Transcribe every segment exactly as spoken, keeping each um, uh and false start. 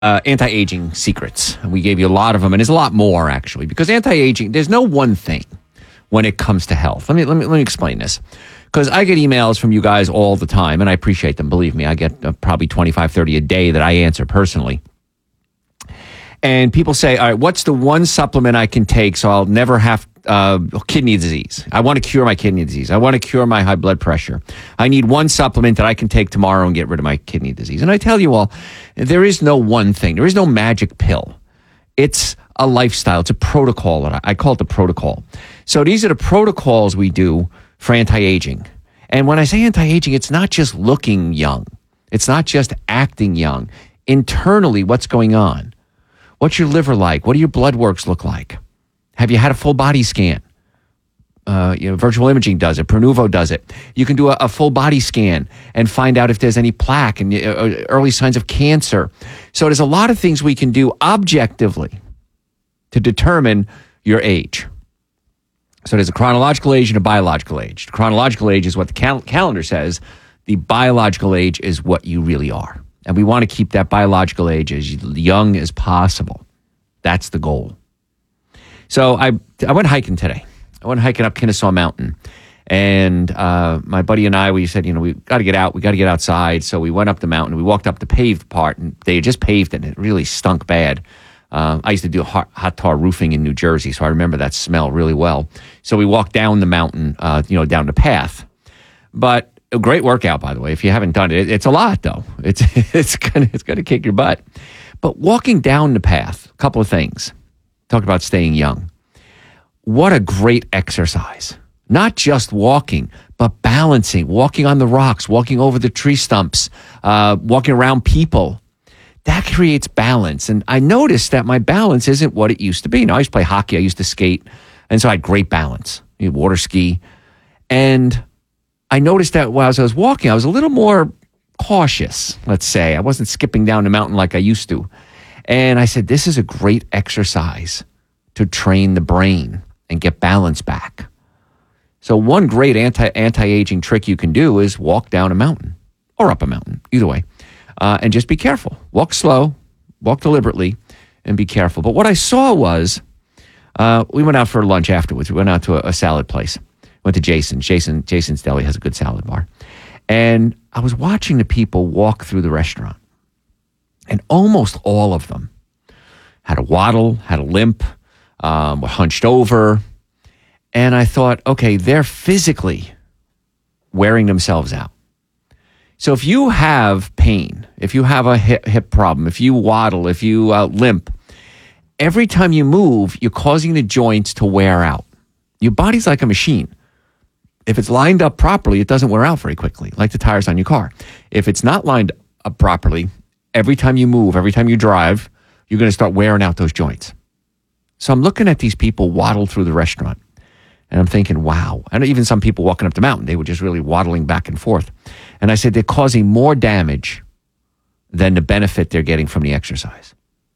uh, anti-aging secrets. We gave you a lot of them, and there's a lot more, actually, because anti-aging, there's no one thing when it comes to health. Let me, let me, let me explain this, because I get emails from you guys all the time, and I appreciate them. Believe me, I get uh, probably twenty-five, thirty a day that I answer personally. And people say, all right, what's the one supplement I can take so I'll never have uh, kidney disease? I want to cure my kidney disease. I want to cure my high blood pressure. I need one supplement that I can take tomorrow and get rid of my kidney disease. And I tell you all, there is no one thing. There is no magic pill. It's a lifestyle. It's a protocol. I call it the protocol. So these are the protocols we do for anti-aging. And when I say anti-aging, it's not just looking young. It's not just acting young. Internally, what's going on? What's your liver like? What do your blood works look like? Have you had a full body scan? Uh, you know, virtual imaging does it. Pronuvo does it. You can do a, a full body scan and find out if there's any plaque and uh, early signs of cancer. So there's a lot of things we can do objectively to determine your age. So there's a chronological age and a biological age. The chronological age is what the cal- calendar says. The biological age is what you really are. And we want to keep that biological age as young as possible. That's the goal. So I I went hiking today. I went hiking up Kennesaw Mountain. And uh, my buddy and I, we said, you know, we got to get out. We got to get outside. So we went up the mountain. We walked up the paved part. And they had just paved it. And it really stunk bad. Uh, I used to do hot, hot tar roofing in New Jersey. So I remember that smell really well. So we walked down the mountain, uh, you know, down the path. But a great workout, by the way. If you haven't done it, it's a lot, though. It's it's gonna it's gonna kick your butt. But walking down the path, a couple of things. Talk about staying young. What a great exercise! Not just walking, but balancing, walking on the rocks, walking over the tree stumps, uh, walking around people. That creates balance. And I noticed that my balance isn't what it used to be. You know, I used to play hockey. I used to skate, and so I had great balance. You know, water ski, and I noticed that while I was walking, I was a little more cautious, let's say. I wasn't skipping down the mountain like I used to. And I said, this is a great exercise to train the brain and get balance back. So one great anti, anti-aging trick you can do is walk down a mountain or up a mountain, either way, uh, and just be careful. Walk slow, walk deliberately, and be careful. But what I saw was, uh, we went out for lunch afterwards. We went out to a, a salad place. Went to Jason's. Jason, Jason's Deli has a good salad bar. And I was watching the people walk through the restaurant. And almost all of them had a waddle, had a limp, um, were hunched over. And I thought, okay, they're physically wearing themselves out. So if you have pain, if you have a hip, hip problem, if you waddle, if you uh, limp, every time you move, you're causing the joints to wear out. Your body's like a machine. If it's lined up properly, it doesn't wear out very quickly, like the tires on your car. If it's not lined up properly, every time you move, every time you drive, you're going to start wearing out those joints. So I'm looking at these people waddle through the restaurant, and I'm thinking, wow. And even some people walking up the mountain, they were just really waddling back and forth. And I said, they're causing more damage than the benefit they're getting from the exercise.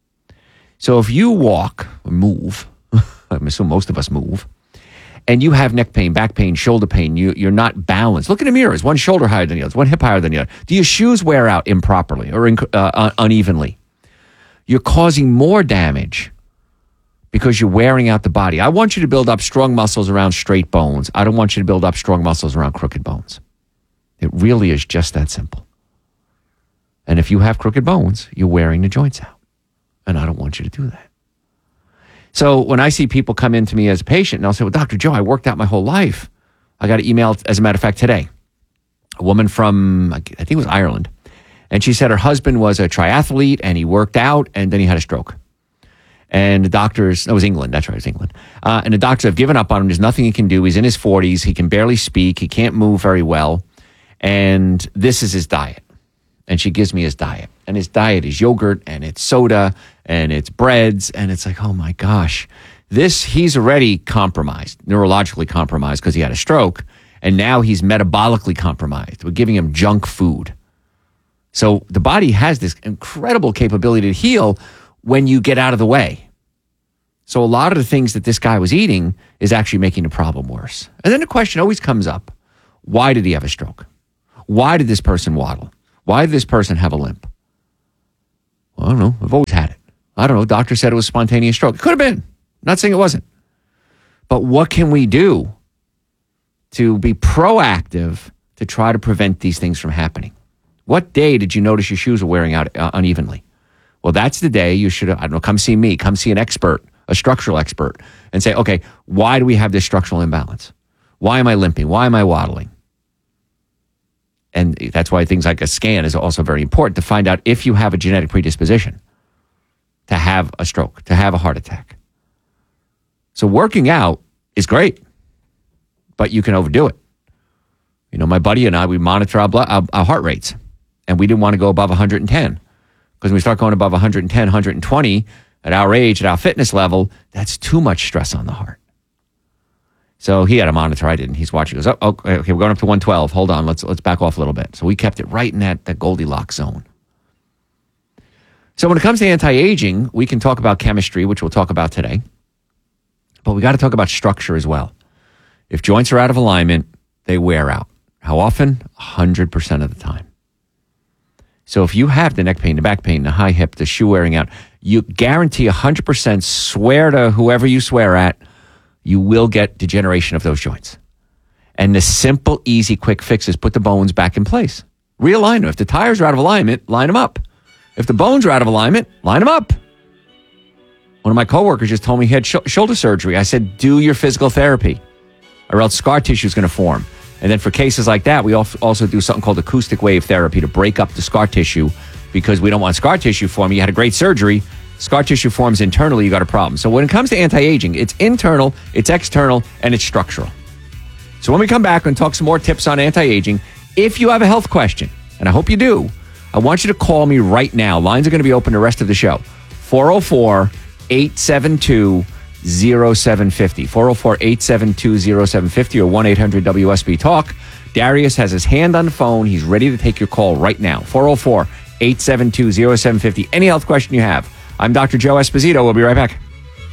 So if you walk or move, I'm assuming most of us move, and you have neck pain, back pain, shoulder pain, you, you're not balanced. Look in the mirror. Is one shoulder higher than the other? One hip higher than the other? Do your shoes wear out improperly or in, uh, unevenly? You're causing more damage because you're wearing out the body. I want you to build up strong muscles around straight bones. I don't want you to build up strong muscles around crooked bones. It really is just that simple. And if you have crooked bones, you're wearing the joints out. And I don't want you to do that. So when I see people come in to me as a patient, and I'll say, well, Doctor Joe, I worked out my whole life. I got an email, as a matter of fact, today. A woman from, I think it was Ireland. And she said her husband was a triathlete, and he worked out, and then he had a stroke. And the doctors, no, it was England, that's right, it was England. Uh, and the doctors have given up on him. There's nothing he can do. He's in his forties. He can barely speak. He can't move very well. And this is his diet. And she gives me his diet. And his diet is yogurt, and it's soda, and it's breads. And it's like, oh my gosh, this, he's already compromised, neurologically compromised because he had a stroke. And now he's metabolically compromised. We're giving him junk food. So the body has this incredible capability to heal when you get out of the way. So a lot of the things that this guy was eating is actually making the problem worse. And then the question always comes up, why did he have a stroke? Why did this person waddle? Why did this person have a limp? Well, I don't know. I've always had it. I don't know. Doctor said it was spontaneous stroke. It could have been. Not saying it wasn't. But what can we do to be proactive to try to prevent these things from happening? What day did you notice your shoes were wearing out uh, unevenly? Well, that's the day you should, I don't know, come see me, come see an expert, a structural expert, and say, okay, why do we have this structural imbalance? Why am I limping? Why am I waddling? And that's why things like a scan is also very important to find out if you have a genetic predisposition to have a stroke, to have a heart attack. So working out is great, but you can overdo it. You know, my buddy and I, we monitor our, blood, our, our heart rates, and we didn't want to go above one hundred ten. Because when we start going above one hundred ten, one hundred twenty, at our age, at our fitness level, that's too much stress on the heart. So he had a monitor, I didn't. He's watching. He goes, oh, okay, we're going up to one twelve. Hold on, let's let's back off a little bit. So we kept it right in that, that Goldilocks zone. So when it comes to anti-aging, we can talk about chemistry, which we'll talk about today. But we got to talk about structure as well. If joints are out of alignment, they wear out. How often? one hundred percent of the time. So if you have the neck pain, the back pain, the high hip, the shoe wearing out, you guarantee one hundred percent, swear to whoever you swear at, you will get degeneration of those joints. And the simple, easy, quick fix is put the bones back in place. Realign them. If the tires are out of alignment, line them up. If the bones are out of alignment, line them up. One of my coworkers just told me he had sh- shoulder surgery. I said, do your physical therapy, or else scar tissue is going to form. And then for cases like that, we also do something called acoustic wave therapy to break up the scar tissue, because we don't want scar tissue forming. You had a great surgery. Scar tissue forms internally, you got a problem. So when it comes to anti-aging, it's internal, it's external, and it's structural. So when we come back and talk some more tips on anti-aging, if you have a health question, and I hope you do, I want you to call me right now. Lines are going to be open the rest of the show. four oh four, eight seven two, oh seven five oh. four oh four, eight seven two, oh seven five oh or one eight hundred W S B Talk. Darius has his hand on the phone. He's ready to take your call right now. four oh four, eight seven two, oh seven five oh. Any health question you have. I'm Doctor Joe Esposito. We'll be right back.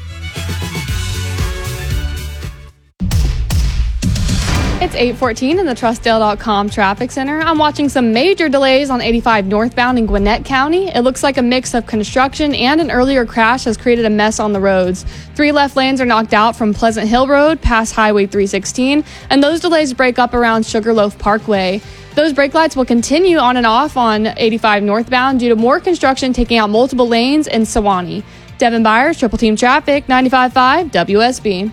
It's eight fourteen in the Trustdale dot com traffic center. I'm watching some major delays on eighty-five northbound in Gwinnett County. It looks like a mix of construction and an earlier crash has created a mess on the roads. Three left lanes are knocked out from Pleasant Hill Road past Highway three sixteen, and those delays break up around Sugarloaf Parkway. Those brake lights will continue on and off on eighty-five northbound due to more construction taking out multiple lanes in Sewanee. Devin Byers, Triple Team Traffic, ninety-five point five W S B.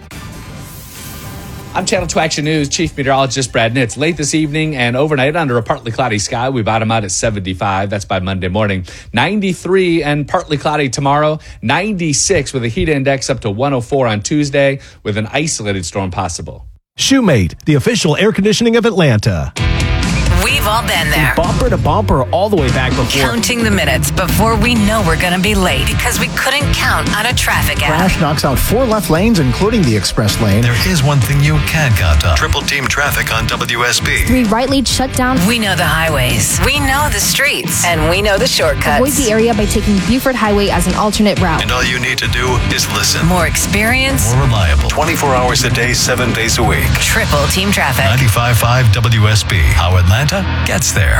I'm Channel two Action News Chief Meteorologist Brad Nitz. Late this evening and overnight under a partly cloudy sky. We bottom out at seventy-five. That's by Monday morning. ninety-three and partly cloudy tomorrow. ninety-six with a heat index up to one oh four on Tuesday with an isolated storm possible. Shoemate, the official air conditioning of Atlanta. We've all been there. Bumper to bumper all the way back before. Counting the minutes before we know we're going to be late because we couldn't count on a traffic app. Crash knocks out four left lanes, including the express lane. There is one thing you can count on. Triple Team Traffic on W S B. Three right lanes shut down. We know the highways. We know the streets. And we know the shortcuts. Avoid the area by taking Buford Highway as an alternate route. And all you need to do is listen. More experience. More reliable. twenty-four hours a day, seven days a week. Triple Team Traffic. ninety-five point five W S B. How Atlanta gets there.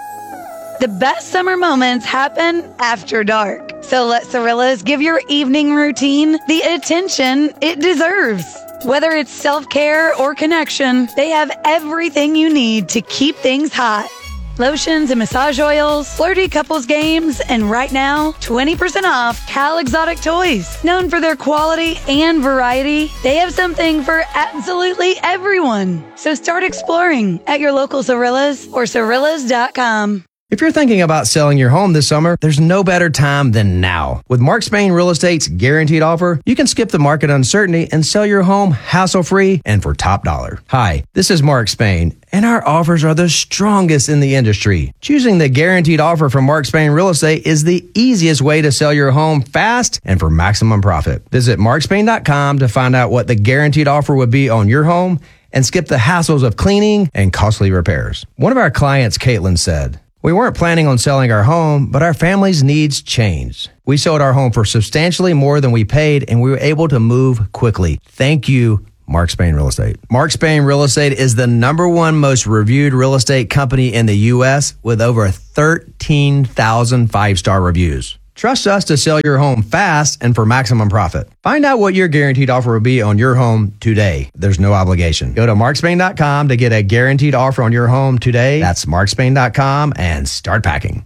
The best summer moments happen after dark. So let Cirillas give your evening routine the attention it deserves. Whether it's self-care or connection, they have everything you need to keep things hot. Lotions and massage oils, flirty couples games, and right now, twenty percent off Cal Exotic Toys. Known for their quality and variety, they have something for absolutely everyone. So start exploring at your local Cirillas or Cirillas dot com. If you're thinking about selling your home this summer, there's no better time than now. With Mark Spain Real Estate's guaranteed offer, you can skip the market uncertainty and sell your home hassle-free and for top dollar. Hi, this is Mark Spain, and our offers are the strongest in the industry. Choosing the guaranteed offer from Mark Spain Real Estate is the easiest way to sell your home fast and for maximum profit. Visit mark spain dot com to find out what the guaranteed offer would be on your home and skip the hassles of cleaning and costly repairs. One of our clients, Caitlin, said, "We weren't planning on selling our home, but our family's needs changed. We sold our home for substantially more than we paid, and we were able to move quickly. Thank you, Mark Spain Real Estate." Mark Spain Real Estate is the number one most reviewed real estate company in the U S with over thirteen thousand five-star reviews. Trust us to sell your home fast and for maximum profit. Find out what your guaranteed offer will be on your home today. There's no obligation. Go to mark spain dot com to get a guaranteed offer on your home today. That's mark spain dot com and start packing.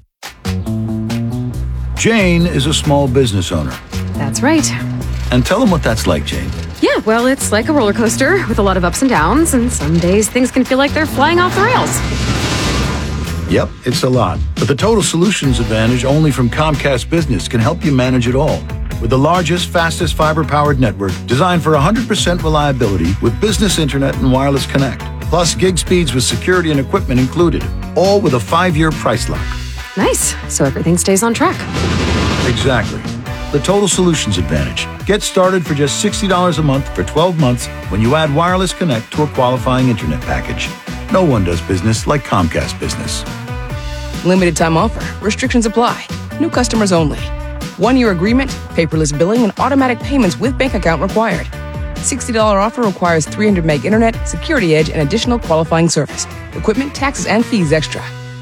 Jane is a small business owner. That's right. And tell them what that's like, Jane. Yeah, well, it's like a roller coaster with a lot of ups and downs, and some days things can feel like they're flying off the rails. Yep, it's a lot. But the Total Solutions Advantage only from Comcast Business can help you manage it all. With the largest, fastest fiber-powered network designed for one hundred percent reliability with business internet and wireless connect. Plus gig speeds with security and equipment included. All with a five-year price lock. Nice. So everything stays on track. Exactly. The Total Solutions Advantage. Get started for just sixty dollars a month for twelve months when you add wireless connect to a qualifying internet package. No one does business like Comcast Business. Limited time offer. Restrictions apply. New customers only. One-year agreement, paperless billing, and automatic payments with bank account required. sixty dollars offer requires three hundred meg internet, security edge, and additional qualifying service. Equipment, taxes, and fees extra.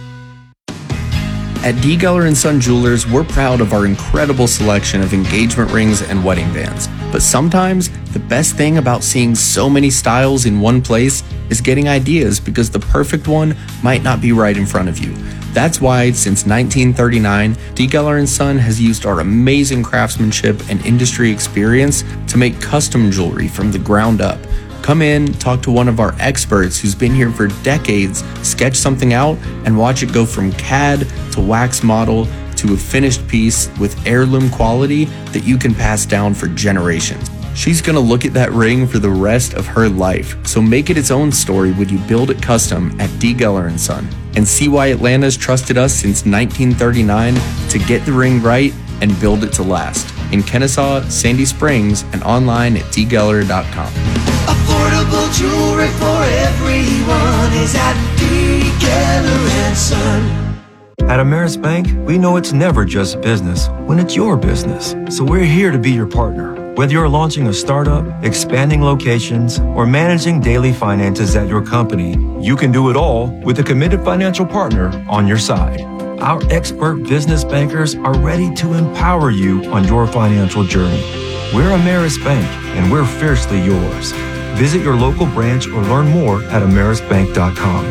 At D. Geller and Son Jewelers, we're proud of our incredible selection of engagement rings and wedding bands. But sometimes, the best thing about seeing so many styles in one place is getting ideas because the perfect one might not be right in front of you. That's why, since nineteen thirty-nine, D. Geller and Son has used our amazing craftsmanship and industry experience to make custom jewelry from the ground up. Come in, talk to one of our experts who's been here for decades, sketch something out, and watch it go from C A D to wax model to a finished piece with heirloom quality that you can pass down for generations. She's gonna look at that ring for the rest of her life. So make it its own story when you build it custom at D. Geller and Son. And see why Atlanta's trusted us since nineteen thirty-nine to get the ring right and build it to last. In Kennesaw, Sandy Springs, and online at d geller dot com. Affordable jewelry for everyone is at D. Geller and Son. At Ameris Bank, we know it's never just business when it's your business. So we're here to be your partner. Whether you're launching a startup, expanding locations, or managing daily finances at your company, you can do it all with a committed financial partner on your side. Our expert business bankers are ready to empower you on your financial journey. We're Ameris Bank, and we're fiercely yours. Visit your local branch or learn more at ameris bank dot com.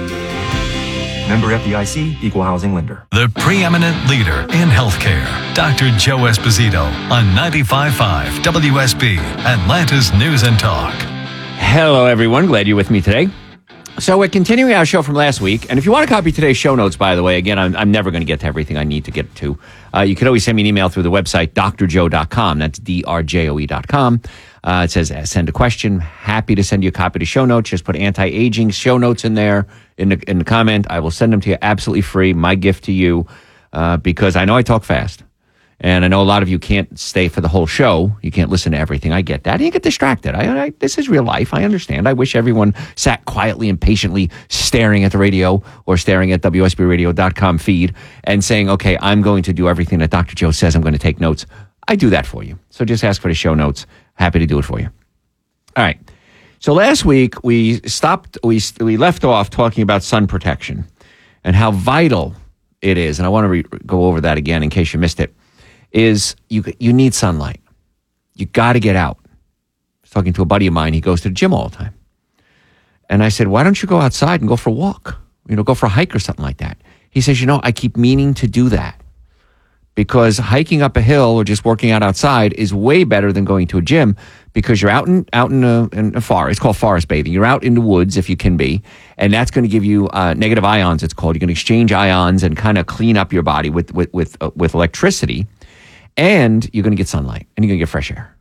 Member F D I C, Equal Housing Lender. The preeminent leader in healthcare, Doctor Joe Esposito on ninety-five point five W S B, Atlanta's News and Talk. Hello, everyone. Glad you're with me today. So we're continuing our show from last week. And if you want to copy today's show notes, by the way, again, I'm, I'm never going to get to everything I need to get to. Uh, you can always send me an email through the website, d r joe dot com. That's D R J O E dot com. Uh, it says, send a question. Happy to send you a copy of the show notes. Just put anti-aging show notes in there in the, in the comment. I will send them to you absolutely free. My gift to you, uh, because I know I talk fast. And I know a lot of you can't stay for the whole show. You can't listen to everything. I get that. You get distracted. I, I, this is real life. I understand. I wish everyone sat quietly and patiently staring at the radio or staring at W S B radio dot com feed and saying, okay, I'm going to do everything that Doctor Joe says. I'm going to take notes. I do that for you. So just ask for the show notes. Happy to do it for you. All right. So last week we stopped, we, we left off talking about sun protection and how vital it is. And I want to re- go over that again in case you missed it. Is you you need sunlight. You got to get out. I was talking to a buddy of mine. He goes to the gym all the time. And I said, why don't you go outside and go for a walk? You know, go for a hike or something like that. He says, you know, I keep meaning to do that because hiking up a hill or just working out outside is way better than going to a gym because you're out in out in a, in a forest. It's called forest bathing. You're out in the woods if you can be, and that's going to give you uh, negative ions. It's called. You can exchange ions and kind of clean up your body with with with, uh, with electricity. And you're going to get sunlight and you're going to get fresh air.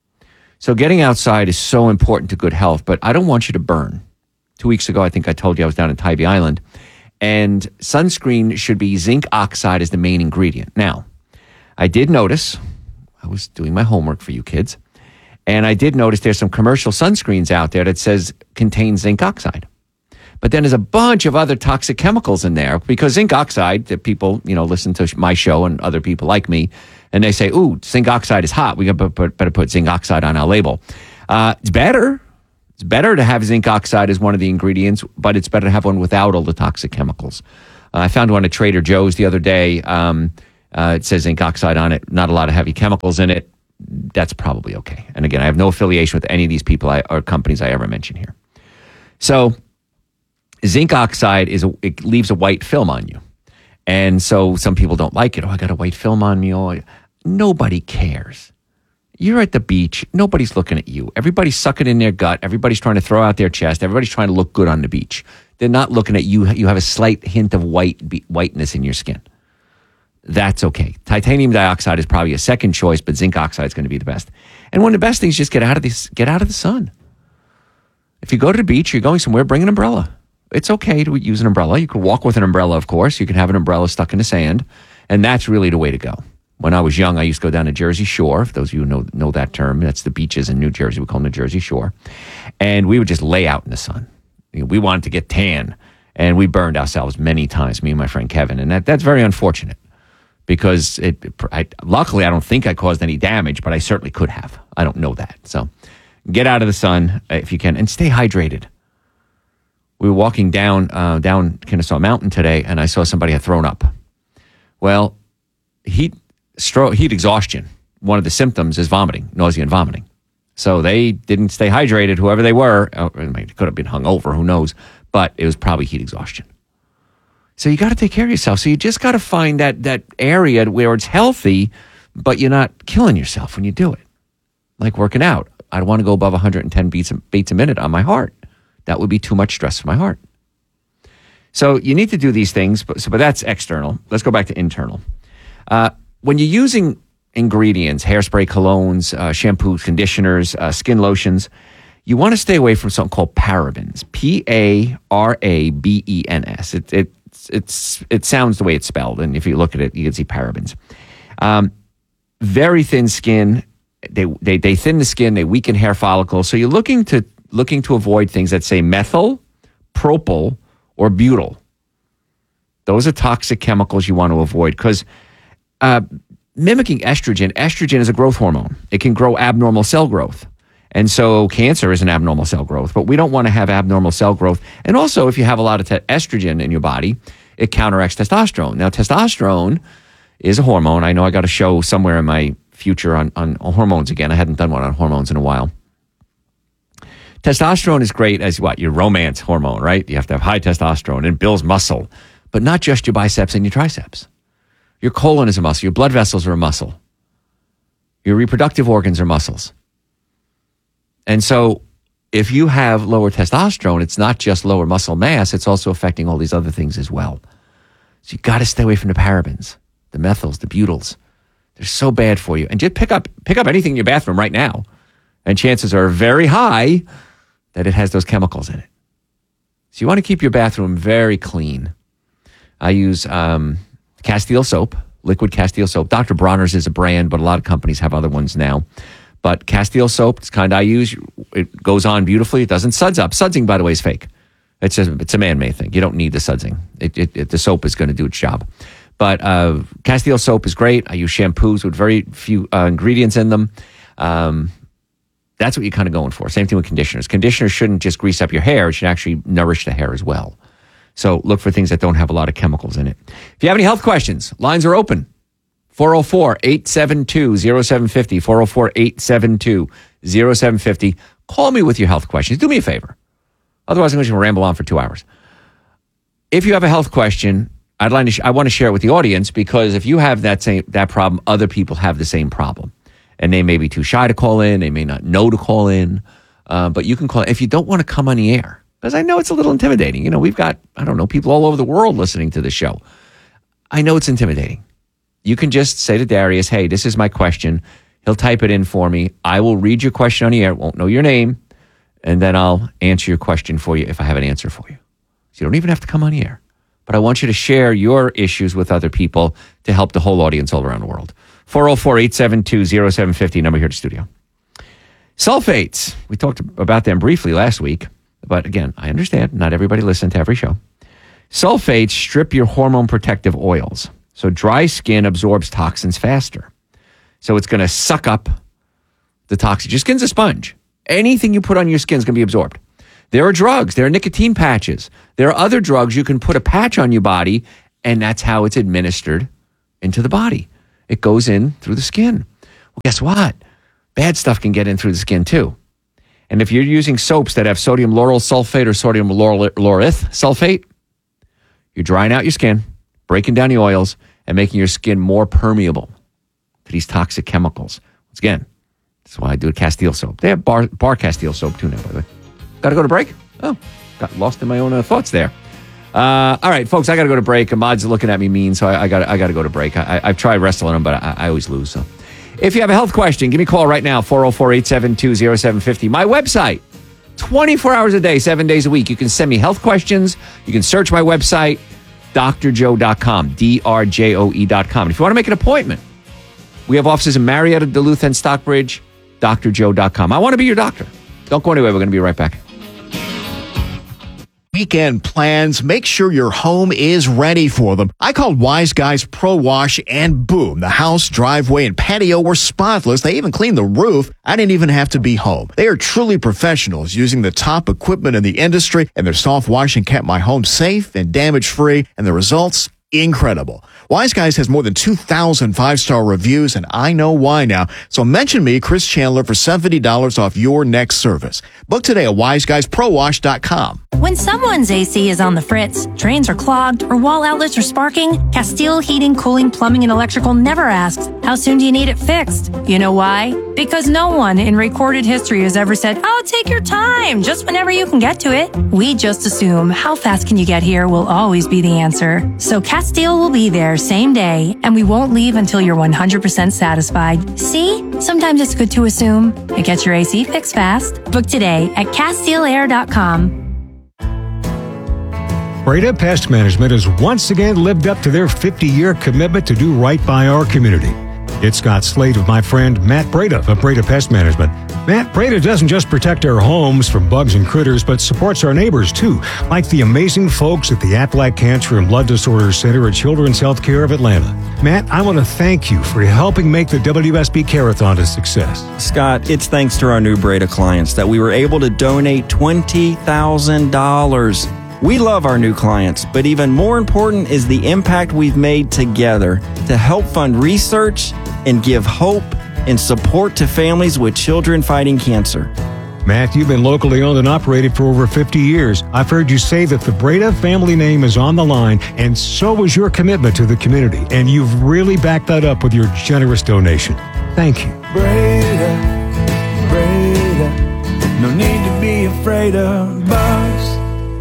So getting outside is so important to good health, but I don't want you to burn. Two weeks ago, I think I told you I was down in Tybee Island, and sunscreen should be zinc oxide as the main ingredient. Now, I did notice, I was doing my homework for you kids, and I did notice there's some commercial sunscreens out there that says contain zinc oxide. But then there's a bunch of other toxic chemicals in there because zinc oxide, that people, you know, listen to my show and other people like me, and they say, ooh, zinc oxide is hot. We got to put, better put zinc oxide on our label. Uh, it's better. It's better to have zinc oxide as one of the ingredients, but it's better to have one without all the toxic chemicals. Uh, I found one at Trader Joe's the other day. Um, Uh, it says zinc oxide on it, not a lot of heavy chemicals in it. That's probably okay. And again, I have no affiliation with any of these people I, or companies I ever mention here. So zinc oxide is a, it leaves a white film on you. And so some people don't like it. Oh, I got a white film on me. Oh, nobody cares. You're at the beach. Nobody's looking at you. Everybody's sucking in their gut. Everybody's trying to throw out their chest. Everybody's trying to look good on the beach. They're not looking at you. You have a slight hint of white be, whiteness in your skin. That's okay. Titanium dioxide is probably a second choice, but zinc oxide is going to be the best. And one of the best things is just get out of this, get out of the sun. If you go to the beach, you're going somewhere, bring an umbrella. It's okay to use an umbrella. You can walk with an umbrella, of course. You can have an umbrella stuck in the sand, and that's really the way to go. When I was young, I used to go down to Jersey Shore. If those of you know know that term, that's the beaches in New Jersey. We call them the Jersey Shore. And we would just lay out in the sun. You know, we wanted to get tan, and we burned ourselves many times, me and my friend Kevin. And that that's very unfortunate because it. I, luckily, I don't think I caused any damage, but I certainly could have. I don't know that. So get out of the sun if you can, and stay hydrated. We were walking down uh, down Kennesaw Mountain today, and I saw somebody had thrown up. Well, heat, stro- heat exhaustion, one of the symptoms is vomiting, nausea and vomiting. So they didn't stay hydrated, whoever they were. It could have been hungover, who knows, but it was probably heat exhaustion. So you got to take care of yourself. So you just got to find that that area where it's healthy, but you're not killing yourself when you do it. Like working out. I don't want to go above one hundred ten beats, beats a minute on my heart. That would be too much stress for my heart. So you need to do these things, but, so, but that's external. Let's go back to internal. Uh, when you're using ingredients, hairspray, colognes, uh, shampoos, conditioners, uh, skin lotions, you want to stay away from something called parabens. P A R A B E N S. It, it, it's, it sounds the way it's spelled, and if you look at it, you can see parabens. Um, very thin skin. They, they, they thin the skin. They weaken hair follicles. So you're looking to looking to avoid things that say methyl, propyl, or butyl. Those are toxic chemicals you want to avoid because uh, mimicking estrogen, estrogen is a growth hormone. It can grow abnormal cell growth. And so cancer is an abnormal cell growth, but we don't want to have abnormal cell growth. And also, if you have a lot of te- estrogen in your body, it counteracts testosterone. Now, testosterone is a hormone. I know I got a show somewhere in my future on, on hormones again. I hadn't done one on hormones in a while. Testosterone is great as what? Your romance hormone, right? You have to have high testosterone. It builds muscle, but not just your biceps and your triceps. Your colon is a muscle. Your blood vessels are a muscle. Your reproductive organs are muscles. And so if you have lower testosterone, it's not just lower muscle mass, it's also affecting all these other things as well. So you got to stay away from the parabens, the methyls, the butyls. They're so bad for you. And just pick up pick up anything in your bathroom right now, and chances are very high that it has those chemicals in it. So you want to keep your bathroom very clean. I use um, Castile soap, liquid Castile soap. Doctor Bronner's is a brand, but a lot of companies have other ones now. But Castile soap, it's the kind I use. It goes on beautifully. It doesn't suds up. Sudsing, by the way, is fake. It's a, it's a man-made thing. You don't need the sudsing. It, it, it, the soap is going to do its job. But uh, Castile soap is great. I use shampoos with very few uh, ingredients in them. Um, That's what you're kind of going for. Same thing with conditioners. Conditioners shouldn't just grease up your hair. It should actually nourish the hair as well. So look for things that don't have a lot of chemicals in it. If you have any health questions, lines are open. four oh four, eight seven two, oh seven five oh, four oh four, eight seven two, oh seven five oh. Call me with your health questions. Do me a favor. Otherwise, I'm going to ramble on for two hours. If you have a health question, I'd like to sh- I want to share it with the audience because if you have that same that problem, other people have the same problem. And they may be too shy to call in. They may not know to call in. Uh, but you can call if you don't want to come on the air. Because I know it's a little intimidating. You know, we've got, I don't know, people all over the world listening to the show. I know it's intimidating. You can just say to Darius, hey, this is my question. He'll type it in for me. I will read your question on the air. Won't know your name. And then I'll answer your question for you if I have an answer for you. So you don't even have to come on the air. But I want you to share your issues with other people to help the whole audience all around the world. four oh four, eight seven two, oh seven five oh, number here at the studio. Sulfates. We talked about them briefly last week. But again, I understand not everybody listens to every show. Sulfates strip your hormone protective oils. So dry skin absorbs toxins faster. So it's going to suck up the toxins. Your skin's a sponge. Anything you put on your skin is going to be absorbed. There are drugs. There are nicotine patches. There are other drugs you can put a patch on your body, and that's how it's administered into the body. It goes in through the skin. Well, guess what? Bad stuff can get in through the skin too. And if you're using soaps that have sodium lauryl sulfate or sodium lauryl laureth sulfate, you're drying out your skin, breaking down the oils, and making your skin more permeable to these toxic chemicals. Once again, that's why I do a Castile soap. They have bar, bar Castile soap too now, by the way. Got to go to break? Oh, got lost in my own uh, thoughts there. Uh, all right, folks, I got to go to break. Ahmad's looking at me mean, so I, I got I got to go to break. I, I've tried wrestling him, but I, I always lose. So, if you have a health question, give me a call right now, four oh four, eight seven two, oh seven five oh. My website, twenty-four hours a day, seven days a week. You can send me health questions. You can search my website, D R joe dot com, D R J O E dot com. And if you want to make an appointment, we have offices in Marietta, Duluth, and Stockbridge, D R joe dot com. I want to be your doctor. Don't go anywhere. We're going to be right back. Weekend plans, make sure your home is ready for them. I called Wise Guys Pro Wash and boom, the house, driveway, and patio were spotless. They even cleaned the roof. I didn't even have to be home. They are truly professionals using the top equipment in the industry, and their soft washing kept my home safe and damage-free, and the results, incredible. Wise Guys has more than two thousand five-star reviews, and I know why now. So mention me, Chris Chandler, for seventy dollars off your next service. Book today at wise guys pro wash dot com. When someone's A C is on the fritz, drains are clogged, or wall outlets are sparking, Castile Heating, Cooling, Plumbing, and Electrical never asks, how soon do you need it fixed? You know why? Because no one in recorded history has ever said, oh, take your time, just whenever you can get to it. We just assume, how fast can you get here will always be the answer. So Castile will be there same day, and we won't leave until you're one hundred percent satisfied. See? Sometimes it's good to assume. It gets your A C fixed fast. Book today at Castile Air dot com. Breda Pest Management has once again lived up to their fifty-year commitment to do right by our community. It's Scott Slade with my friend Matt Breda of Breda Pest Management. Matt, Breda doesn't just protect our homes from bugs and critters, but supports our neighbors too, like the amazing folks at the Aflac Cancer and Blood Disorders Center at Children's Healthcare of Atlanta. Matt, I want to thank you for helping make the W S B Care-a-thon a success. Scott, it's thanks to our new Breda clients that we were able to donate twenty thousand dollars. We love our new clients, but even more important is the impact we've made together to help fund research and give hope and support to families with children fighting cancer. Matt, you've been locally owned and operated for over fifty years. I've heard you say that the Breda family name is on the line, and so is your commitment to the community. And you've really backed that up with your generous donation. Thank you. Breda, Breda, no need to be afraid of bugs.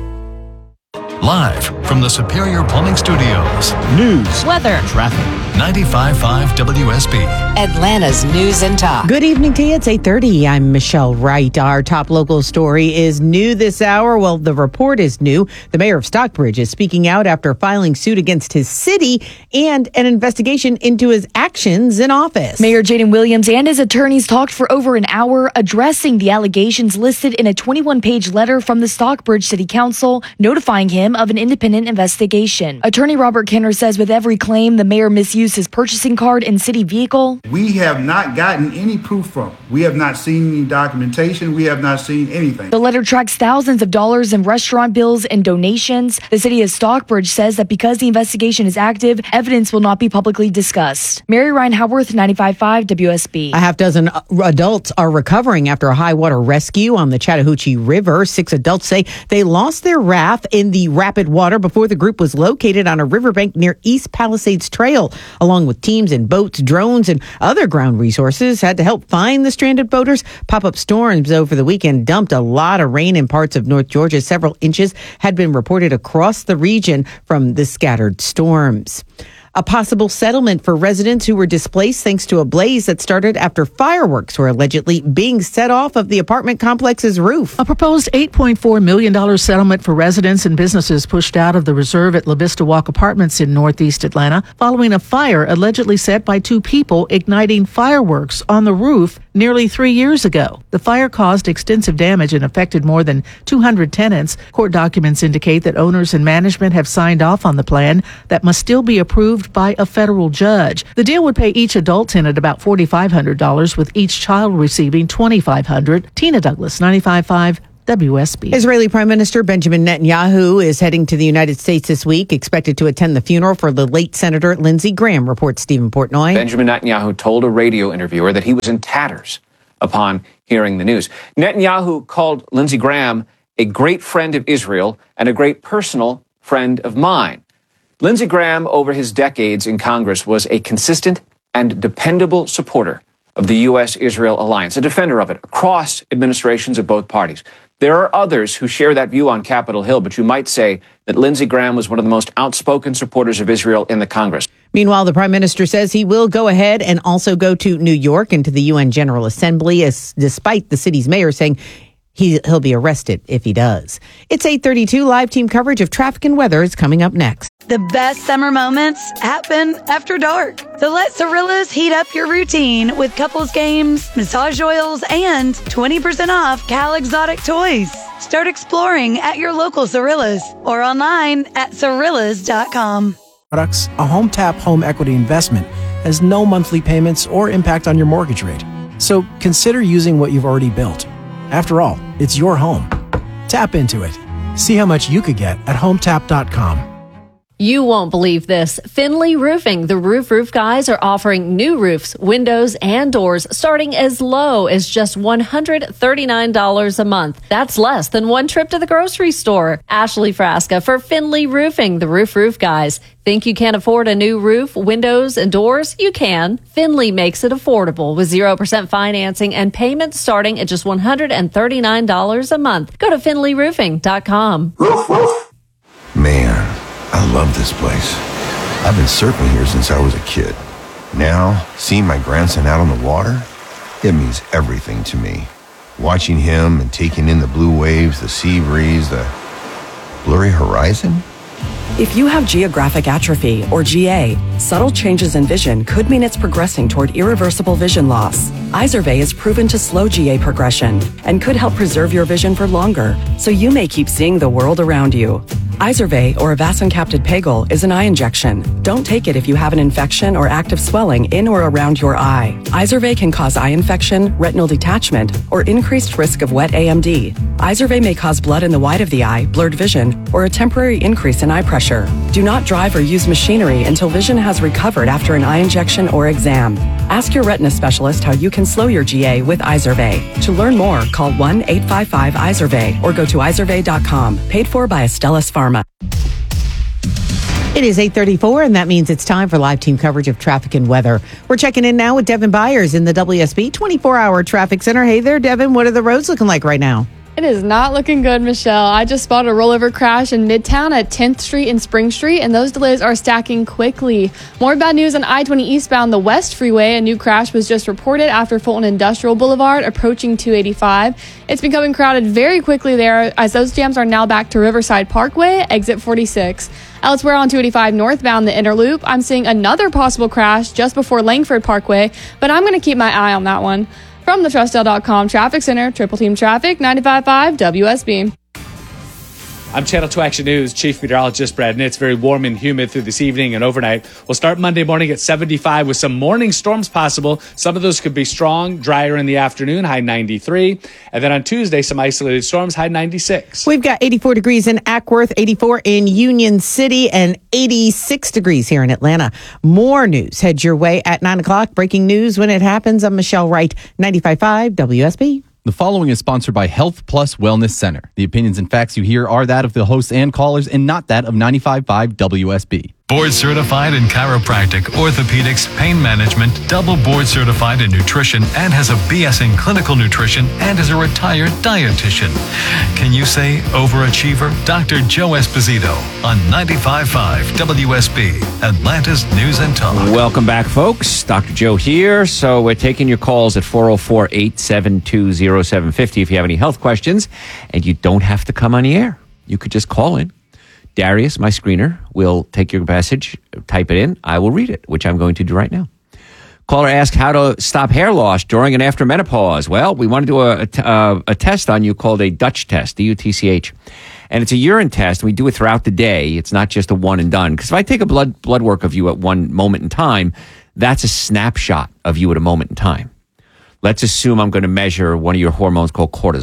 Live from the Superior Plumbing Studios. News, weather, traffic. ninety-five point five W S B. Atlanta's News and Talk. Good evening to you. It's eight thirty. I'm Michelle Wright. Our top local story is new this hour. Well, the report is new. The mayor of Stockbridge is speaking out after filing suit against his city and an investigation into his actions in office. Mayor Jaden Williams and his attorneys talked for over an hour addressing the allegations listed in a twenty-one page letter from the Stockbridge City Council notifying him of an independent investigation. Attorney Robert Kenner says with every claim the mayor misused his purchasing card and city vehicle, we have not gotten any proof from. We have not seen any documentation. We have not seen anything. The letter tracks thousands of dollars in restaurant bills and donations. The city of Stockbridge says that because the investigation is active, evidence will not be publicly discussed. Mary Ryan Howarth, ninety-five point five W S B. A half dozen adults are recovering after a high water rescue on the Chattahoochee River. Six adults say they lost their raft in the rapid water before the group was located on a riverbank near East Palisades Trail, along with teams and boats, drones, and other ground resources had to help find the stranded boaters. Pop-up storms over the weekend dumped a lot of rain in parts of North Georgia. Several inches had been reported across the region from the scattered storms. A possible settlement for residents who were displaced thanks to a blaze that started after fireworks were allegedly being set off of the apartment complex's roof. A proposed eight point four million dollars settlement for residents and businesses pushed out of the reserve at La Vista Walk Apartments in Northeast Atlanta following a fire allegedly set by two people igniting fireworks on the roof nearly three years ago. The fire caused extensive damage and affected more than two hundred tenants. Court documents indicate that owners and management have signed off on the plan that must still be approved by a federal judge. The deal would pay each adult tenant about four thousand five hundred dollars, with each child receiving two thousand five hundred dollars. Tina Douglas, ninety-five point five W S B. Israeli Prime Minister Benjamin Netanyahu is heading to the United States this week, expected to attend the funeral for the late Senator Lindsey Graham, reports Stephen Portnoy. Benjamin Netanyahu told a radio interviewer that he was in tatters upon hearing the news. Netanyahu called Lindsey Graham a great friend of Israel and a great personal friend of mine. Lindsey Graham, over his decades in Congress, was a consistent and dependable supporter of the U S Israel alliance, a defender of it across administrations of both parties. There are others who share that view on Capitol Hill, but you might say that Lindsey Graham was one of the most outspoken supporters of Israel in the Congress. Meanwhile, the prime minister says he will go ahead and also go to New York and to the U N General Assembly, as despite the city's mayor saying he, he'll be arrested if he does. It's eight thirty-two. Live team coverage of traffic and weather is coming up next. The best summer moments happen after dark. So let Cirillas heat up your routine with couples games, massage oils, and twenty percent off Cal Exotic toys. Start exploring at your local Cirillas or online at cirillas dot com. Products, a HomeTap home equity investment has no monthly payments or impact on your mortgage rate. So consider using what you've already built. After all, it's your home. Tap into it. See how much you could get at home tap dot com. You won't believe this. Finley Roofing, the Roof Roof guys, are offering new roofs, windows, and doors starting as low as just one hundred thirty-nine dollars a month. That's less than one trip to the grocery store. Ashley Frasca for Finley Roofing, the Roof Roof guys. Think you can't afford a new roof, windows, and doors? You can. Finley makes it affordable with zero percent financing and payments starting at just one hundred thirty-nine dollars a month. Go to finley roofing dot com. Man, I love this place. I've been surfing here since I was a kid. Now, seeing my grandson out on the water, it means everything to me. Watching him and taking in the blue waves, the sea breeze, the blurry horizon. If you have geographic atrophy, or G A, subtle changes in vision could mean it's progressing toward irreversible vision loss. Izervay is proven to slow G A progression and could help preserve your vision for longer, so you may keep seeing the world around you. Izervay, or avacincaptad pegol, is an eye injection. Don't take it if you have an infection or active swelling in or around your eye. Izervay can cause eye infection, retinal detachment, or increased risk of wet A M D. Izervay may cause blood in the white of the eye, blurred vision, or a temporary increase in eye pressure. Do not drive or use machinery until vision has recovered after an eye injection or exam. Ask your retina specialist how you can slow your G A with Izervay. To learn more, call one eight five five Izervay or go to izervay dot com. Paid for by Astellas Pharma. It is eight thirty-four, and that means it's time for live team coverage of traffic and weather. We're checking in now with Devin Byers in the W S B twenty-four hour traffic center. Hey there, Devin. What are the roads looking like right now? It is not looking good, Michelle. I just spotted a rollover crash in Midtown at tenth Street and Spring Street, and those delays are stacking quickly. More bad news on I twenty eastbound the West Freeway. A new crash was just reported after Fulton Industrial Boulevard approaching two eighty-five. It's becoming crowded very quickly there, as those jams are now back to Riverside Parkway, exit forty-six. Elsewhere on two eighty-five northbound the Inner Loop, I'm seeing another possible crash just before Langford Parkway, but I'm going to keep my eye on that one. From the Trustel dot com Traffic Center, Triple Team Traffic, ninety-five point five W S B. I'm Channel two Action News Chief Meteorologist Brad Nitz. Very warm and humid through this evening and overnight. We'll start Monday morning at seventy-five with some morning storms possible. Some of those could be strong, drier in the afternoon, high ninety-three. And then on Tuesday, some isolated storms, high ninety-six. We've got eighty-four degrees in Ackworth, eighty-four in Union City, and eighty-six degrees here in Atlanta. More news heads your way at nine o'clock. Breaking news when it happens. I'm Michelle Wright, ninety-five point five W S B. The following is sponsored by Health Plus Wellness Center. The opinions and facts you hear are that of the hosts and callers and not that of ninety-five point five W S B. Board certified in chiropractic, orthopedics, pain management, double board certified in nutrition, and has a B S in clinical nutrition and is a retired dietitian. Can you say overachiever? Doctor Joe Esposito on ninety-five point five W S B, Atlanta's News and Talk. Welcome back, folks. Doctor Joe here. So we're taking your calls at four oh four, eight seven two, oh seven five oh if you have any health questions, and you don't have to come on the air. You could just call in. Darius, my screener, will take your message, type it in. I will read it, which I'm going to do right now. Caller asked how to stop hair loss during and after menopause. Well, we want to do a, a, a test on you called a Dutch test, D U T C H. And it's a urine test. We do it throughout the day. It's not just a one and done. Because if I take a blood blood work of you at one moment in time, that's a snapshot of you at a moment in time. Let's assume I'm going to measure one of your hormones called cortisol.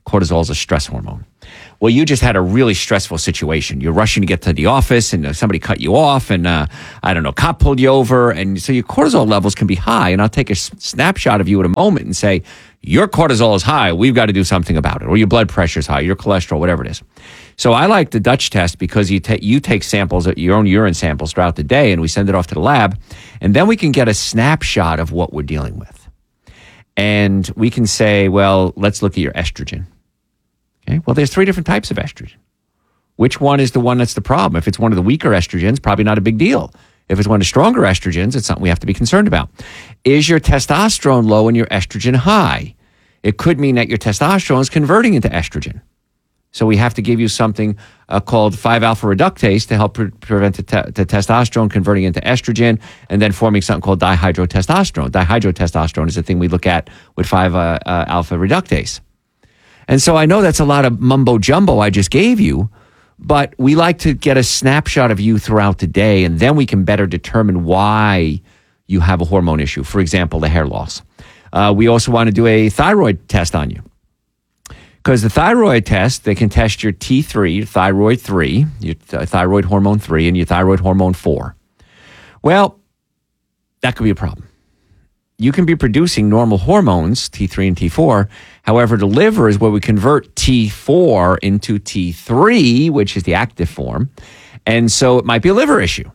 Cortisol is a stress hormone. Well, you just had a really stressful situation. You're rushing to get to the office and uh, somebody cut you off and, uh, I don't know, cop pulled you over. And so your cortisol levels can be high. And I'll take a s- snapshot of you at a moment and say, your cortisol is high. We've got to do something about it. Or your blood pressure is high, your cholesterol, whatever it is. So I like the Dutch test because you, ta- you take samples, your own urine samples throughout the day, and we send it off to the lab. And then we can get a snapshot of what we're dealing with. And we can say, well, let's look at your estrogen. Okay. Well, there's three different types of estrogen. Which one is the one that's the problem? If it's one of the weaker estrogens, probably not a big deal. If it's one of the stronger estrogens, it's something we have to be concerned about. Is your testosterone low and your estrogen high? It could mean that your testosterone is converting into estrogen. So we have to give you something uh, called five alpha reductase to help pre- prevent the, te- the testosterone converting into estrogen and then forming something called dihydrotestosterone. Dihydrotestosterone is the thing we look at with five uh, uh, alpha reductase. And so I know that's a lot of mumbo jumbo I just gave you, but we like to get a snapshot of you throughout the day, and then we can better determine why you have a hormone issue. For example, the hair loss. Uh, we also want to do a thyroid test on you. Because the thyroid test, they can test your T three, your thyroid three, your th- thyroid hormone three, and your thyroid hormone four. Well, that could be a problem. You can be producing normal hormones, T three and T four. However, the liver is where we convert T four into T three, which is the active form. And so it might be a liver issue.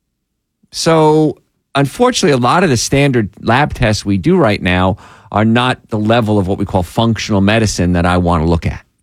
So unfortunately, a lot of the standard lab tests we do right now are not the level of what we call functional medicine that I want to look at.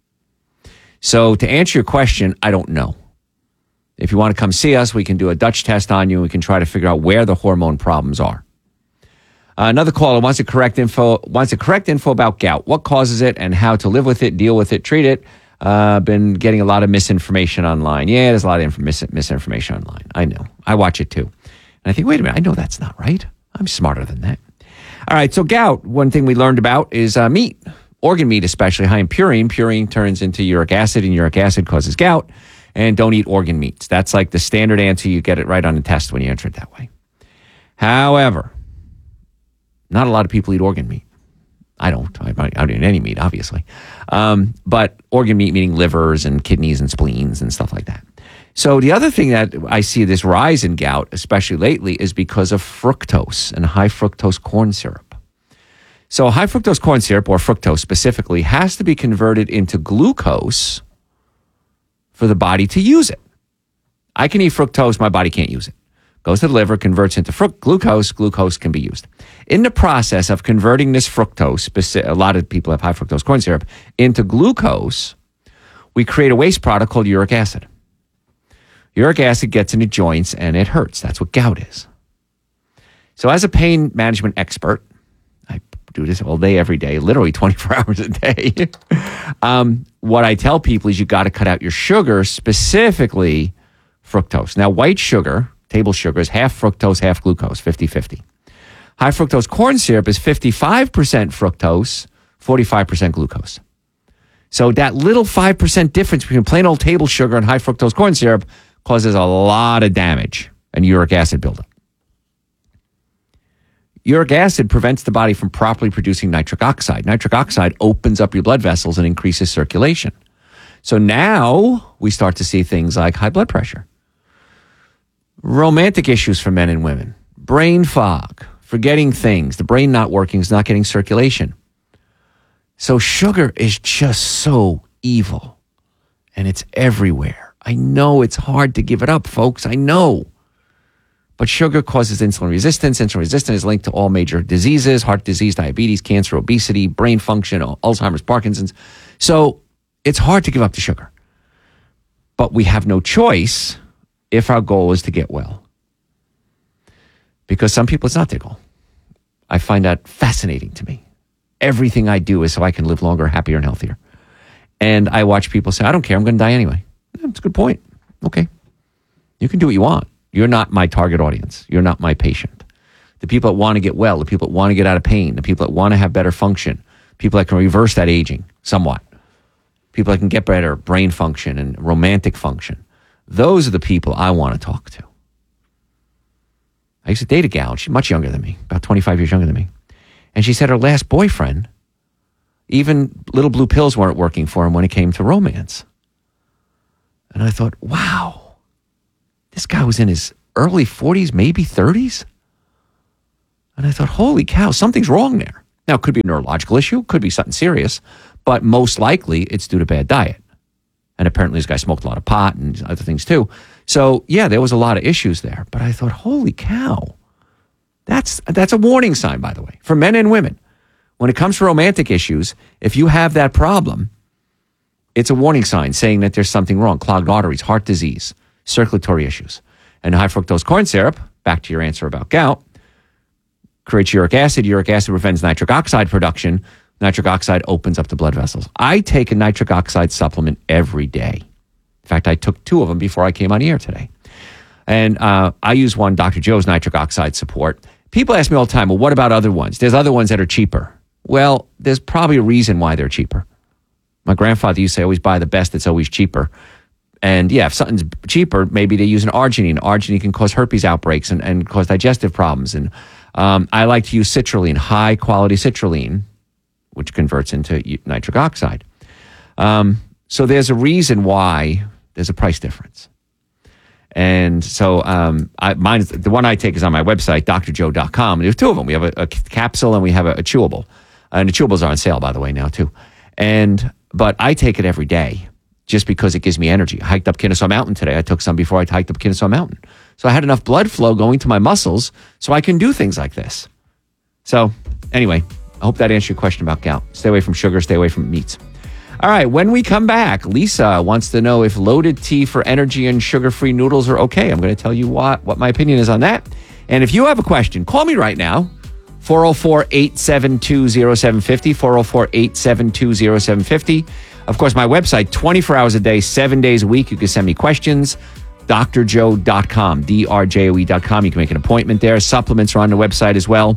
So to answer your question, I don't know. If you want to come see us, we can do a Dutch test on you. We can try to figure out where the hormone problems are. Uh, another caller wants a correct info. Wants a correct info about gout. What causes it and how to live with it, deal with it, treat it. Uh, been getting a lot of misinformation online. Yeah, there's a lot of inf- mis- misinformation online. I know. I watch it too, and I think, wait a minute. I know that's not right. I'm smarter than that. All right. So gout. One thing we learned about is uh, meat, organ meat, especially high in purine. Purine turns into uric acid, and uric acid causes gout. And don't eat organ meats. That's like the standard answer. You get it right on the test when you answer it that way. However, not a lot of people eat organ meat. I don't. I, I don't eat any meat, obviously. Um, but organ meat meaning livers and kidneys and spleens and stuff like that. So the other thing that I see this rise in gout, especially lately, is because of fructose and high fructose corn syrup. So high fructose corn syrup, or fructose specifically, has to be converted into glucose for the body to use it. I can eat fructose, my body can't use it. Goes to the liver, converts into fruct- glucose, glucose can be used. In the process of converting this fructose, speci- a lot of people have high fructose corn syrup, into glucose, we create a waste product called uric acid. Uric acid gets into joints and it hurts. That's what gout is. So as a pain management expert, I do this all day, every day, literally twenty-four hours a day. um, what I tell people is you got to cut out your sugar, specifically fructose. Now, white sugar, table sugar, is half fructose, half glucose, fifty-fifty. High fructose corn syrup is fifty-five percent fructose, forty-five percent glucose. So that little five percent difference between plain old table sugar and high fructose corn syrup causes a lot of damage and uric acid buildup. Uric acid prevents the body from properly producing nitric oxide. Nitric oxide opens up your blood vessels and increases circulation. So now we start to see things like high blood pressure, romantic issues for men and women, brain fog, forgetting things, the brain not working, is not getting circulation. So sugar is just so evil, and it's everywhere. I know it's hard to give it up, folks. I know. But sugar causes insulin resistance. Insulin resistance is linked to all major diseases, heart disease, diabetes, cancer, obesity, brain function, Alzheimer's, Parkinson's. So it's hard to give up the sugar. But we have no choice if our goal is to get well. Because some people, it's not their goal. I find that fascinating to me. Everything I do is so I can live longer, happier, and healthier. And I watch people say, I don't care, I'm going to die anyway. That's a good point. Okay. You can do what you want. You're not my target audience. You're not my patient. The people that want to get well, the people that want to get out of pain, the people that want to have better function, people that can reverse that aging somewhat, people that can get better brain function and romantic function. Those are the people I want to talk to. I used to date a gal. She's much younger than me, about twenty-five years younger than me. And she said her last boyfriend, Even little blue pills weren't working for him when it came to romance. And I thought, wow, this guy was in his early forties, maybe thirties. And I thought, holy cow, something's wrong there. Now, it could be a neurological issue, could be something serious, but most likely it's due to bad diet. And apparently this guy smoked a lot of pot and other things too. So, yeah, there was a lot of issues there. But I thought, holy cow, that's that's a warning sign, by the way, for men and women. When it comes to romantic issues, if you have that problem, it's a warning sign saying that there's something wrong. Clogged arteries, heart disease, circulatory issues. And high fructose corn syrup, back to your answer about gout, creates uric acid. Uric acid prevents nitric oxide production. Nitric oxide opens up the blood vessels. I take a nitric oxide supplement every day. In fact, I took two of them before I came on the air today. And uh, I use one, Doctor Joe's nitric oxide support. People ask me all the time, well, what about other ones? There's other ones that are cheaper. Well, there's probably a reason why they're cheaper. My grandfather used to say, always buy the best, it's always cheaper. And yeah, if something's cheaper, maybe they use an arginine. Arginine can cause herpes outbreaks and, and cause digestive problems. And um, I like to use citrulline, high quality citrulline, which converts into nitric oxide. Um, so there's a reason why there's a price difference. And so um, I, mine, the one I take is on my website, D R joe dot com. And there's two of them. We have a, a capsule and we have a, a chewable. And the chewables are on sale, by the way, now too. And but I take it every day just because it gives me energy. I hiked up Kennesaw Mountain today. I took some before I hiked up Kennesaw Mountain. So I had enough blood flow going to my muscles so I can do things like this. So anyway, I hope that answered your question about gout. Stay away from sugar, stay away from meats. All right, when we come back, Lisa wants to know if loaded tea for energy and sugar-free noodles are okay. I'm going to tell you what, what my opinion is on that. And if you have a question, call me right now, four oh four, eight seven two, oh seven five oh, four oh four, eight seven two, oh seven five oh. Of course, my website, twenty-four hours a day, seven days a week. You can send me questions, D R joe dot com, D R J O E dot com. You can make an appointment there. Supplements are on the website as well.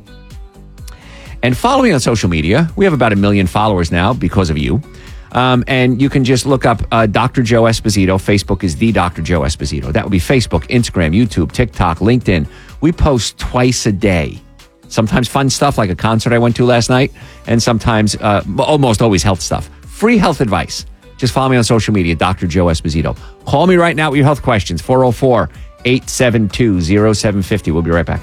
And follow me on social media. We have about a million followers now because of you. Um, and you can just look up uh, Doctor Joe Esposito. Facebook is the Doctor Joe Esposito. That would be Facebook, Instagram, YouTube, TikTok, LinkedIn. We post twice a day. Sometimes fun stuff like a concert I went to last night, and sometimes uh, almost always health stuff. Free health advice. Just follow me on social media, Doctor Joe Esposito. Call me right now with your health questions, four oh four, eight seven two, oh seven five oh. We'll be right back.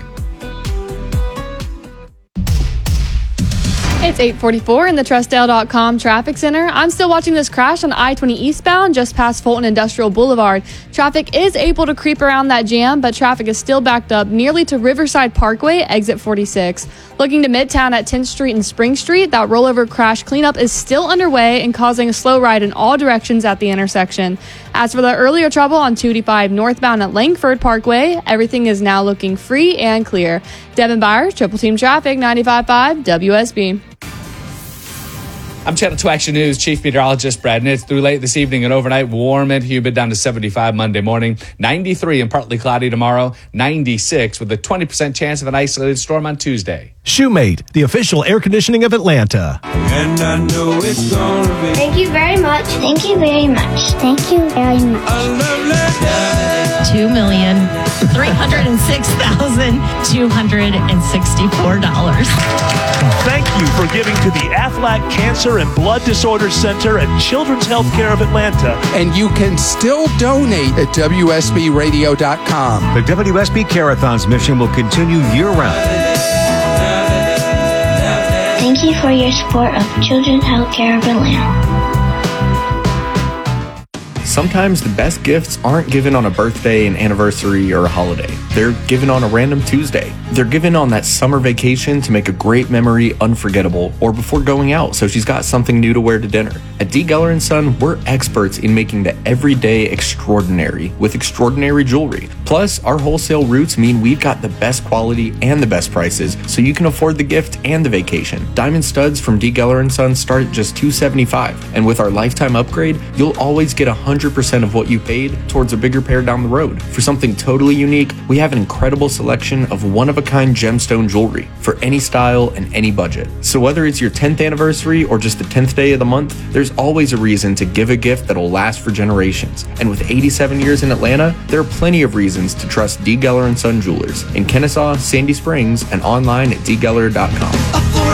It's eight forty-four in the Trustdale dot com traffic center. I'm still watching this crash on I twenty eastbound just past Fulton Industrial Boulevard. Traffic is able to creep around that jam, but traffic is still backed up nearly to Riverside Parkway, exit forty-six. Looking to Midtown at tenth Street and Spring Street, that rollover crash cleanup is still underway and causing a slow ride in all directions at the intersection. As for the earlier trouble on two eighty-five northbound at Langford Parkway, everything is now looking free and clear. Devin Byers, Triple Team Traffic, ninety-five point five W S B. I'm Channel two Action News Chief Meteorologist Brad Nitz. Through late this evening and overnight, warm and humid down to seventy-five Monday morning, ninety-three and partly cloudy tomorrow, ninety-six with a twenty percent chance of an isolated storm on Tuesday. Shoemate, the official air conditioning of Atlanta. And I know it's gonna be. Thank you very much. Thank you very much. Thank you very much. A lovely day. Two million three hundred and six thousand two hundred and sixty-four dollars. Thank you for giving to the Aflac Cancer and Blood Disorders Center at Children's Healthcare of Atlanta. And you can still donate at W S B radio dot com. The W S B Care-a-thon's mission will continue year-round. Thank you for your support of Children's Healthcare of Atlanta. Sometimes the best gifts aren't given on a birthday, an anniversary, or a holiday. They're given on a random Tuesday. They're given on that summer vacation to make a great memory unforgettable, or before going out so she's got something new to wear to dinner. At D. Geller and Son, we're experts in making the everyday extraordinary with extraordinary jewelry. Plus, our wholesale routes mean we've got the best quality and the best prices, so you can afford the gift and the vacation. Diamond studs from D. Geller and Son start at just two hundred seventy-five dollars, and with our lifetime upgrade, you'll always get one hundred percent of what you paid towards a bigger pair down the road. For something totally unique, we have an incredible selection of one-of-a-kind gemstone jewelry for any style and any budget. So whether it's your tenth anniversary or just the tenth day of the month, there's always a reason to give a gift that'll last for generations. And with eighty-seven years in Atlanta, there are plenty of reasons to trust D. Geller and Son Jewelers in Kennesaw, Sandy Springs, and online at d geller dot com. Affordable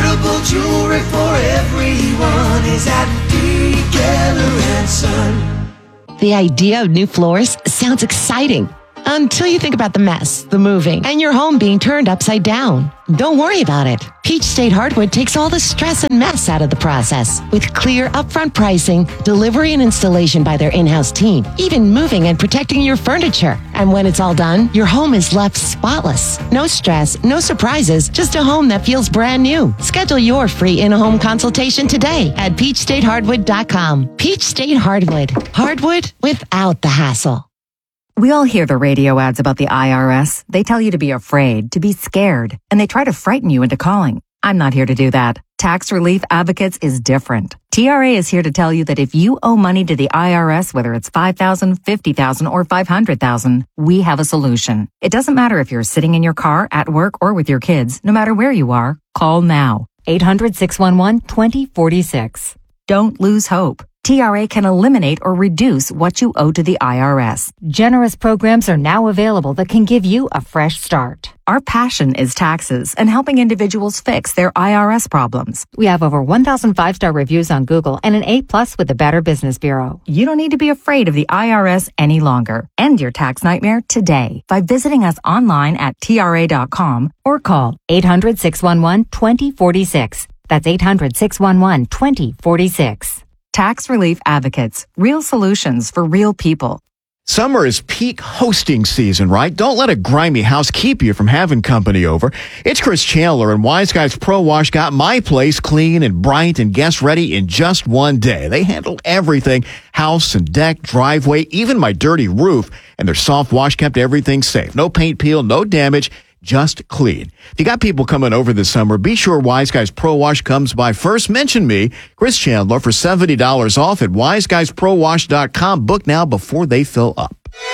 jewelry for everyone is at D. Geller and Son. The idea of new floors sounds exciting until you think about the mess, the moving, and your home being turned upside down. Don't worry about it. Peach State Hardwood takes all the stress and mess out of the process with clear upfront pricing, delivery and installation by their in-house team, even moving and protecting your furniture. And when it's all done, your home is left spotless. No stress, no surprises, just a home that feels brand new. Schedule your free in-home consultation today at peach state hardwood dot com. Peach State Hardwood. Hardwood without the hassle. We all hear the radio ads about the I R S. They tell you to be afraid, to be scared, and they try to frighten you into calling. I'm not here to do that. Tax Relief Advocates is different. T R A is here to tell you that if you owe money to the I R S, whether it's five thousand dollars, fifty thousand dollars, or five hundred thousand dollars, we have a solution. It doesn't matter if you're sitting in your car, at work, or with your kids. No matter where you are, call now. eight hundred, six one one, two zero four six. Don't lose hope. T R A can eliminate or reduce what you owe to the I R S. Generous programs are now available that can give you a fresh start. Our passion is taxes and helping individuals fix their I R S problems. We have over one thousand five-star reviews on Google and an A plus with the Better Business Bureau. You don't need to be afraid of the I R S any longer. End your tax nightmare today by visiting us online at T R A dot com or call eight hundred, six one one, two zero four six. That's eight hundred, six one one, two zero four six. Tax Relief Advocates. Real solutions for real people. Summer is peak hosting season, right? Don't let a grimy house keep you from having company over. It's Chris Chandler, and Wise Guys Pro Wash got my place clean and bright and guest ready in just one day. They handled everything, house and deck, driveway, even my dirty roof, and their soft wash kept everything safe. No paint peel, no damage. Just clean. If you got people coming over this summer, be sure Wise Guys Pro Wash comes by first. Mention me, Chris Chandler, for seventy dollars off at wise guys pro wash dot com. Book now before they fill up.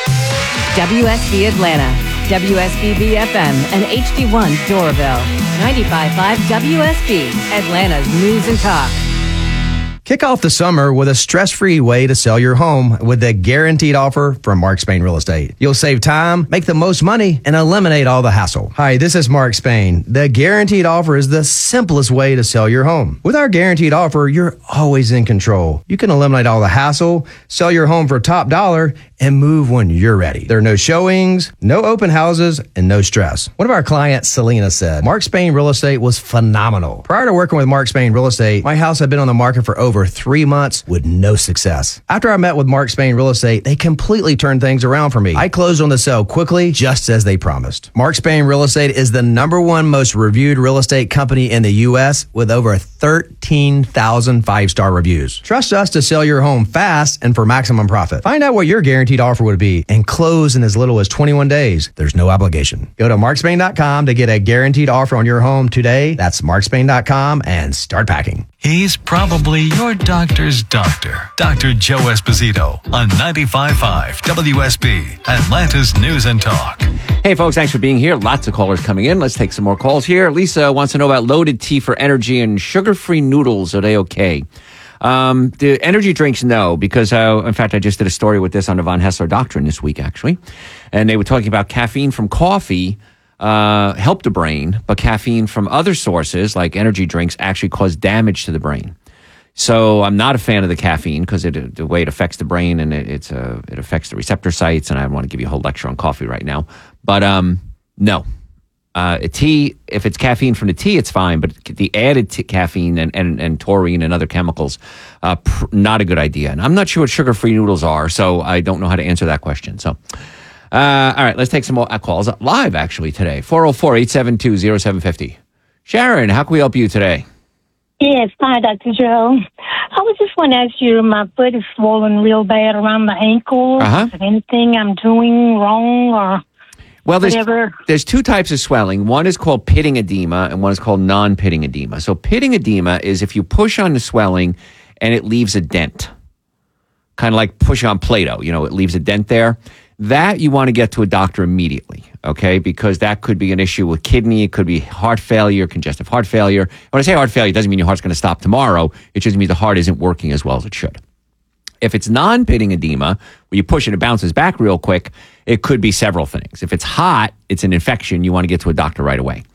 W S B Atlanta, W S B B F M, and H D one Doraville. ninety-five point five W S B, Atlanta's News and Talk. Kick off the summer with a stress-free way to sell your home with the guaranteed offer from Mark Spain Real Estate. You'll save time, make the most money, and eliminate all the hassle. Hi, this is Mark Spain. The guaranteed offer is the simplest way to sell your home. With our guaranteed offer, you're always in control. You can eliminate all the hassle, sell your home for top dollar, and move when you're ready. There are no showings, no open houses, and no stress. One of our clients, Selena, said, Mark Spain Real Estate was phenomenal. Prior to working with Mark Spain Real Estate, my house had been on the market for over three months with no success. After I met with Mark Spain Real Estate, they completely turned things around for me. I closed on the sale quickly, just as they promised. Mark Spain Real Estate is the number one most reviewed real estate company in the U S with over thirteen thousand five-star reviews. Trust us to sell your home fast and for maximum profit. Find out what your guaranteed offer would be and close in as little as twenty-one days. There's no obligation. Go to mark spain dot com to get a guaranteed offer on your home today. That's mark spain dot com and start packing. He's probably your doctor's doctor. Doctor Joe Esposito on ninety-five point five W S B, Atlanta's News and Talk. Hey, folks, thanks for being here. Lots of callers coming in. Let's take some more calls here. Lisa wants to know about loaded tea for energy and sugar-free noodles. Are they okay? Um, the energy drinks, no, because, uh, in fact, I just did a story with this on the Von Hessler Doctrine this week, actually. And they were talking about caffeine from coffee uh, help the brain, but caffeine from other sources, like energy drinks, actually cause damage to the brain. So I'm not a fan of the caffeine because it, the way it affects the brain and it, it's a, it affects the receptor sites. And I don't want to give you a whole lecture on coffee right now. But um, no. Uh, a tea, if it's caffeine from the tea, it's fine. But the added t- caffeine and, and, and taurine and other chemicals, uh, pr- not a good idea. And I'm not sure what sugar-free noodles are, so I don't know how to answer that question. So, uh, all right, let's take some more calls live, actually, today. four oh four, eight seven two, oh seven five oh. Sharon, how can we help you today? Yes, hi, Doctor Joe. I was just want to ask you, my foot is swollen real bad around the ankle. Uh-huh. Is there anything I'm doing wrong or well, there's, whatever? There's two types of swelling. One is called pitting edema and one is called non-pitting edema. So pitting edema is if you push on the swelling and it leaves a dent, kind of like pushing on Play-Doh, you know, it leaves a dent there. That you want to get to a doctor immediately, okay? Because that could be an issue with kidney. It could be heart failure, congestive heart failure. When I say heart failure, it doesn't mean your heart's going to stop tomorrow. It just means the heart isn't working as well as it should. If it's non-pitting edema, where you push it, it bounces back real quick, it could be several things. If it's hot, it's an infection. You want to get to a doctor right away.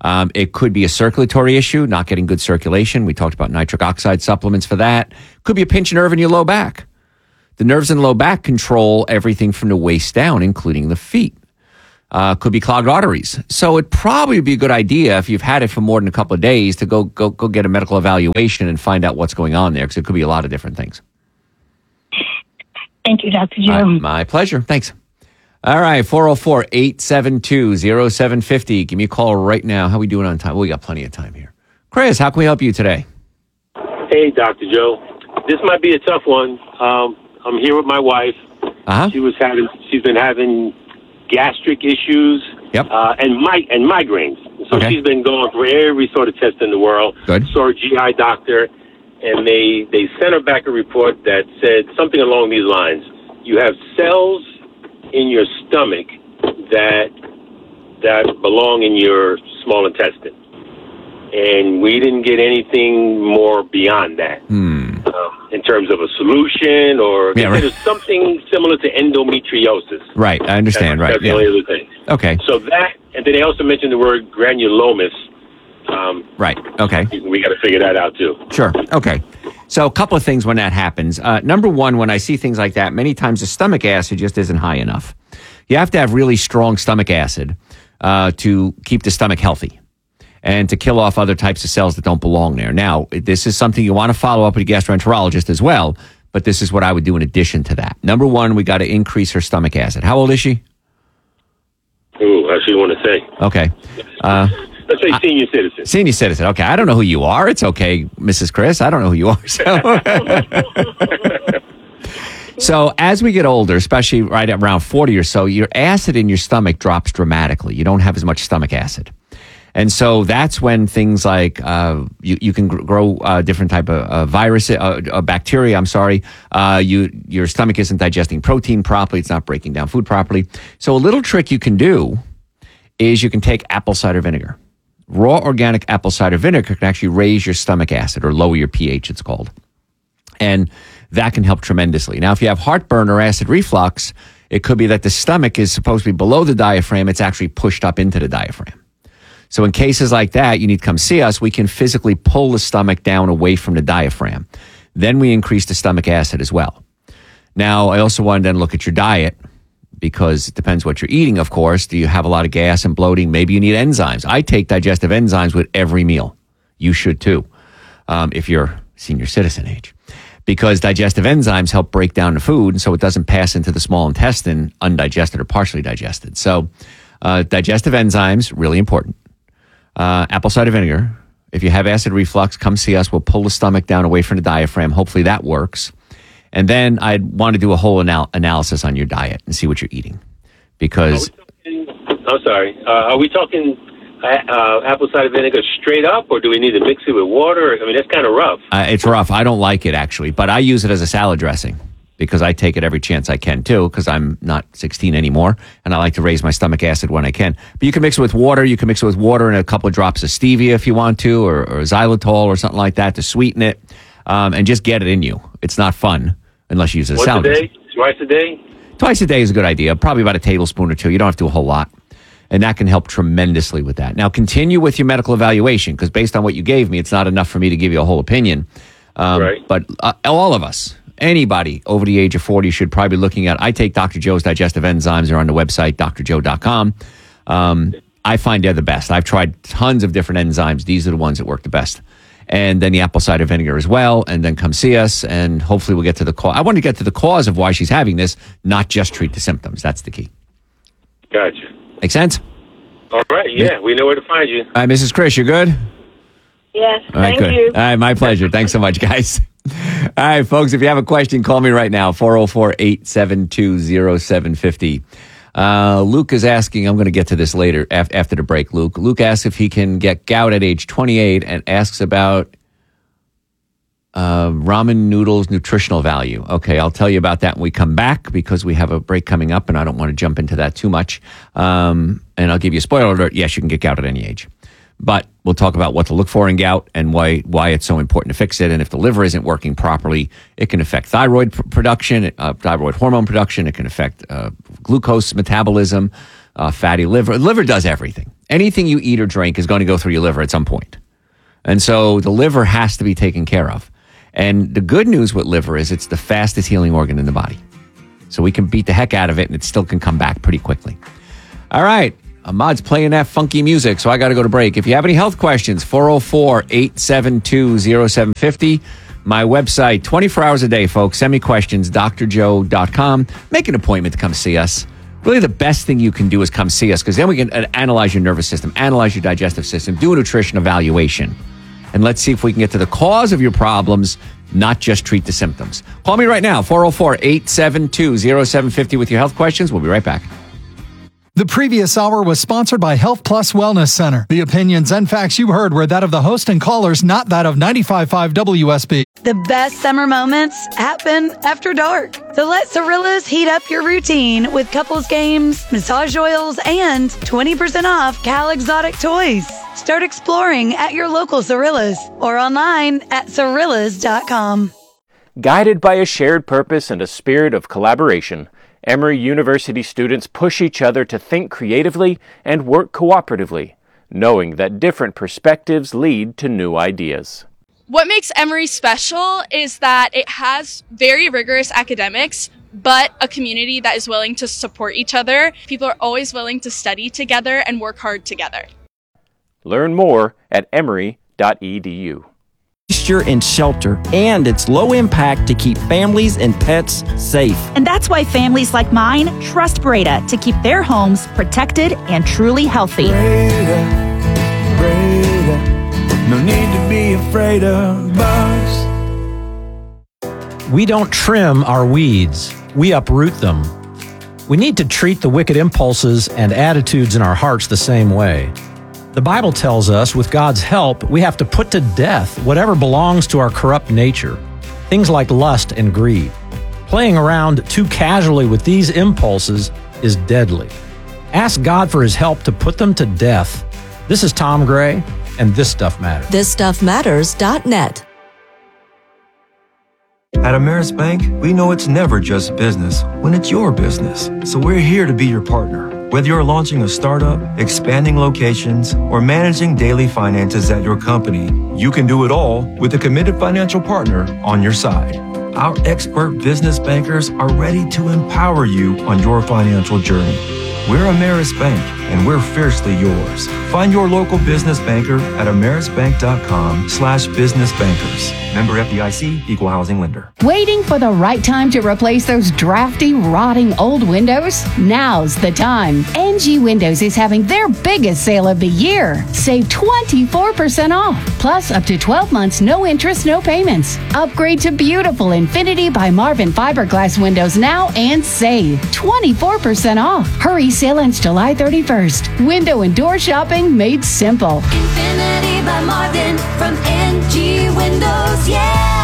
Um, it could be a circulatory issue, not getting good circulation. We talked about nitric oxide supplements for that. Could be a pinched nerve in your low back. The nerves in the low back control everything from the waist down, including the feet. Uh, could be clogged arteries. So it'd probably be a good idea if you've had it for more than a couple of days to go go go get a medical evaluation and find out what's going on there, because it could be a lot of different things. Thank you, Doctor Joe. Uh, my pleasure. Thanks. All right, four oh four, eight seven two, oh seven five oh. Give me a call right now. How are we doing on time? Well, we got plenty of time here. Chris, how can we help you today? Hey, Doctor Joe. This might be a tough one. Um, I'm here with my wife. Uh-huh. She was having. She's been having gastric issues. Yep. Uh, and mi- and migraines. So Okay. she's been going through every sort of test in the world. Good. Saw a G I doctor, and they they sent her back a report that said something along these lines: you have cells in your stomach that that belong in your small intestine. And we didn't get anything more beyond that Hmm. um, in terms of a solution, or Yeah, right. there's something similar to endometriosis. Right, I understand. That's, Right. that's Yeah. the only other thing. Okay. So that, and then they also mentioned the word granulomas. Um, Right. Okay. we got to figure that out too. Sure. Okay. So a couple of things when that happens. Uh, number one, when I see things like that, many times the stomach acid just isn't high enough. You have to have really strong stomach acid uh, to keep the stomach healthy and to kill off other types of cells that don't belong there. Now, this is something you want to follow up with a gastroenterologist as well, but this is what I would do in addition to that. Number one, we got to increase her stomach acid. How old is she? Ooh, I should want to say. Okay. Uh, Let's say senior citizen. Senior citizen. Okay. I don't know who you are. It's okay, Missus Chris. I don't know who you are. So, so as we get older, especially right at around forty or so, your acid in your stomach drops dramatically. You don't have as much stomach acid. And so that's when things like uh, you, you can gr- grow uh, different type of uh, virus, uh, uh, bacteria, I'm sorry. Uh, you Your stomach isn't digesting protein properly. It's not breaking down food properly. So a little trick you can do is you can take apple cider vinegar. Raw organic apple cider vinegar can actually raise your stomach acid or lower your pH, it's called. And that can help tremendously. Now, if you have heartburn or acid reflux, it could be that the stomach is supposed to be below the diaphragm. It's actually pushed up into the diaphragm. So in cases like that, you need to come see us. We can physically pull the stomach down away from the diaphragm. Then we increase the stomach acid as well. Now, I also want to then look at your diet, because it depends what you're eating, of course. Do you have a lot of gas and bloating? Maybe you need enzymes. I take digestive enzymes with every meal. You should too, um, if you're senior citizen age, because digestive enzymes help break down the food so it doesn't pass into the small intestine undigested or partially digested. So uh, digestive enzymes, really important. Uh, apple cider vinegar. If you have acid reflux, come see us. We'll pull the stomach down away from the diaphragm. Hopefully that works. And then I'd want to do a whole anal- analysis on your diet and see what you're eating. Because, I'm sorry. Uh, are we talking uh, uh, apple cider vinegar straight up, or do we need to mix it with water? I mean, that's kind of rough. uh, it's rough. I don't like it, actually. But I use it as a salad dressing because I take it every chance I can, too, because I'm not sixteen anymore. And I like to raise my stomach acid when I can. But you can mix it with water. You can mix it with water and a couple of drops of stevia if you want to, or, or xylitol or something like that to sweeten it. Um, and just get it in you. It's not fun unless you use it as Once a salad dressing. day? Twice a day? Twice a day is a good idea. Probably about a tablespoon or two. You don't have to do a whole lot. And that can help tremendously with that. Now, continue with your medical evaluation, because based on what you gave me, it's not enough for me to give you a whole opinion. Um, Right. But uh, all of us, anybody over the age of forty should probably be looking at, I take Doctor Joe's digestive enzymes. They're on the website, d r joe dot com. Um, I find they're the best. I've tried tons of different enzymes. These are the ones that work the best. And then the apple cider vinegar as well. And then come see us, and hopefully we'll get to the cause. I want to get to the cause of why she's having this, not just treat the symptoms. That's the key. Gotcha. Make sense? All right, yeah, we know where to find you. All right, Missus Chris, you're good? Yes, All right, thank good. you. All right, my pleasure. Thanks so much, guys. All right, folks, if you have a question, call me right now, four oh four, eight seven two, oh seven five oh. Uh, Luke is asking, I'm going to get to this later af- after the break, Luke. Luke asks if he can get gout at age twenty-eight and asks about uh, ramen noodles nutritional value. Okay, I'll tell you about that when we come back, because we have a break coming up and I don't want to jump into that too much. Um, and I'll give you a spoiler alert. Yes, you can get gout at any age. But we'll talk about what to look for in gout and why why it's so important to fix it. And if the liver isn't working properly, it can affect thyroid pr- production, uh, thyroid hormone production. It can affect uh, glucose metabolism, uh, fatty liver. Liver does everything. anything you eat or drink is going to go through your liver at some point. And so the liver has to be taken care of. And the good news with liver is it's the fastest healing organ in the body. So we can beat the heck out of it and it still can come back pretty quickly. All right. Ahmad's playing that funky music, so I got to go to break. If you have any health questions, four oh four, eight seven two, oh seven five oh. My website, twenty-four hours a day, folks. Send me questions, d r joe dot com. Make an appointment to come see us. Really, the best thing you can do is come see us, because then we can uh, analyze your nervous system, analyze your digestive system, do a nutrition evaluation. And let's see if we can get to the cause of your problems, not just treat the symptoms. Call me right now, four oh four, eight seven two, oh seven five oh with your health questions. We'll be right back. The previous hour was sponsored by Health Plus Wellness Center. The opinions and facts you heard were that of the host and callers, not that of ninety-five point five W S B. The best summer moments happen after dark. So let Cirillas heat up your routine with couples games, massage oils, and twenty percent off Cal Exotic toys. Start exploring at your local Cirillas or online at cirillas dot com. Guided by a shared purpose and a spirit of collaboration, Emory University students push each other to think creatively and work cooperatively, knowing that different perspectives lead to new ideas. What makes Emory special is that it has very rigorous academics, but a community that is willing to support each other. People are always willing to study together and work hard together. Learn more at emory dot e d u. And shelter, and it's low impact to keep families and pets safe. And that's why families like mine trust Breda to keep their homes protected and truly healthy. Breda, Breda, no need to be afraid of bugs. We don't trim our weeds, we uproot them. We need to treat the wicked impulses and attitudes in our hearts the same way. The Bible tells us, with God's help, we have to put to death whatever belongs to our corrupt nature, things like lust and greed. Playing around too casually with these impulses is deadly. Ask God for His help to put them to death. This is Tom Gray, and This Stuff Matters. this stuff matters dot net. At Ameris Bank, we know it's never just business when it's your business. So we're here to be your partner. Whether you're launching a startup, expanding locations, or managing daily finances at your company, you can do it all with a committed financial partner on your side. Our expert business bankers are ready to empower you on your financial journey. We're Ameris Bank, and we're fiercely yours. Find your local business banker at amerisbank.com slash business bankers. Member F D I C, Equal Housing Lender. Waiting for the right time to replace those drafty, rotting old windows? Now's the time. N G Windows is having their biggest sale of the year. Save twenty-four percent off, plus up to twelve months, no interest, no payments. Upgrade to beautiful Infinity by Marvin fiberglass windows now and save twenty-four percent off. Hurry, sale ends July thirty-first. Window and door shopping made simple. Infinity by Marvin from N G Windows, yeah!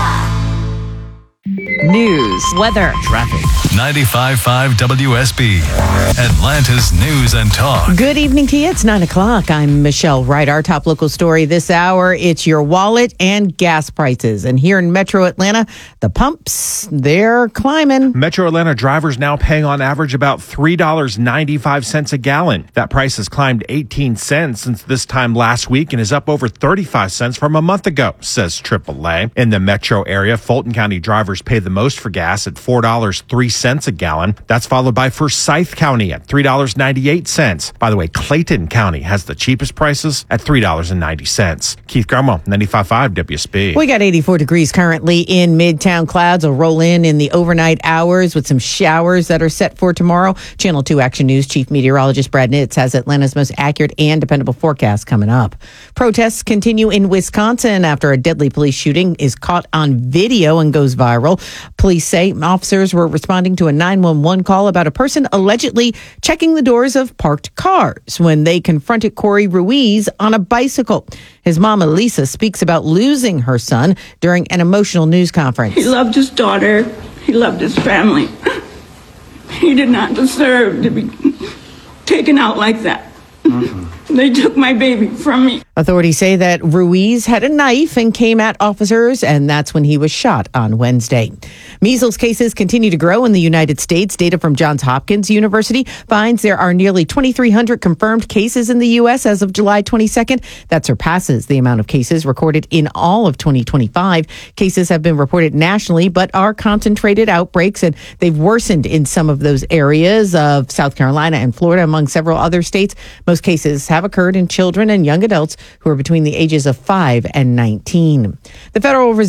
News, weather, traffic. ninety-five point five W S B, Atlanta's news and talk. Good evening to you. It's nine o'clock. I'm Michelle Wright. Our top local story this hour, it's your wallet and gas prices. And here in Metro Atlanta, the pumps, they're climbing. Metro Atlanta drivers now paying on average about three dollars and ninety-five cents a gallon. That price has climbed eighteen cents since this time last week and is up over thirty-five cents from a month ago, says triple A. In the metro area, Fulton County drivers pay the most for gas at four dollars and three cents a gallon. That's followed by Forsyth County at three dollars and ninety-eight cents. By the way, Clayton County has the cheapest prices at three dollars and ninety cents. Keith Garmo, ninety-five point five W S B. We got eighty-four degrees currently in Midtown. Clouds will roll in in the overnight hours with some showers that are set for tomorrow. Channel two Action News Chief Meteorologist Brad Nitz has Atlanta's most accurate and dependable forecast coming up. Protests continue in Wisconsin after a deadly police shooting is caught on video and goes viral. Police say officers were responding to a nine one one call about a person allegedly checking the doors of parked cars when they confronted Corey Ruiz on a bicycle. His mom, Elisa, speaks about losing her son during an emotional news conference. He loved his daughter. He loved his family. He did not deserve to be taken out like that. Mm-hmm. They took my baby from me. Authorities say that Ruiz had a knife and came at officers, and that's when he was shot on Wednesday. Measles cases continue to grow in the United States. Data from Johns Hopkins University finds there are nearly twenty-three hundred confirmed cases in the U S as of July twenty-second. That surpasses the amount of cases recorded in all of twenty twenty-five. Cases have been reported nationally, but are concentrated outbreaks, and they've worsened in some of those areas of South Carolina and Florida, among several other states. Most cases have occurred in children and young adults who are between the ages of five and nineteen. The Federal Reserve